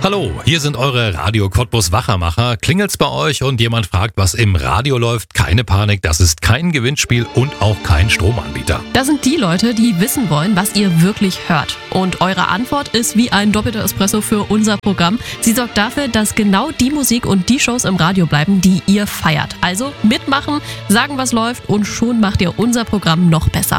Hallo, hier sind eure Radio Cottbus Wachermacher. Klingelt's bei euch und jemand fragt, was im Radio läuft? Keine Panik, das ist kein Gewinnspiel und auch kein Stromanbieter. Das sind die Leute, die wissen wollen, was ihr wirklich hört. Und eure Antwort ist wie ein doppelter Espresso für unser Programm. Sie sorgt dafür, dass genau die Musik und die Shows im Radio bleiben, die ihr feiert. Also mitmachen, sagen, was läuft und schon macht ihr unser Programm noch besser.